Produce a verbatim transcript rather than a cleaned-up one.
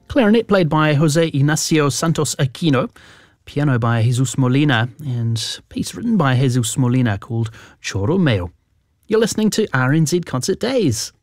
clarinet played by Jose Ignacio Santos Aquino, piano by Jesus Molina, and a piece written by Jesus Molina called Choro Meo. You're listening to R N Z Concert Days.